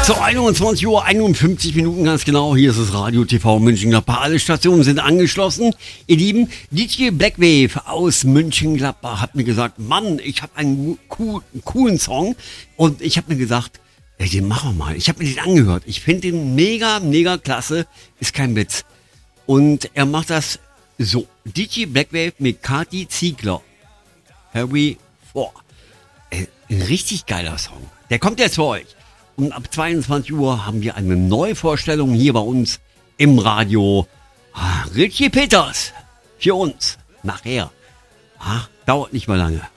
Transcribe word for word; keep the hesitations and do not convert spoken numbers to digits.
So, einundzwanzig Uhr einundfünfzig Minuten ganz genau. Hier ist das Radio T V Mönchengladbach. Alle Stationen sind angeschlossen. Ihr Lieben, D J Blackwave aus Mönchengladbach hat mir gesagt, Mann, ich habe einen, cool, einen coolen Song. Und ich habe mir gesagt, ey, den machen wir mal. Ich habe mir den angehört. Ich finde den mega, mega klasse. Ist kein Witz. Und er macht das so. D J Blackwave mit Kati Ziegler. Harry Four. Ey, ein richtig geiler Song. Der kommt jetzt für euch. Und ab zweiundzwanzig Uhr haben wir eine Neuvorstellung hier bei uns im Radio. Ah, Richie Peters für uns. Nachher. Ah, dauert nicht mal lange.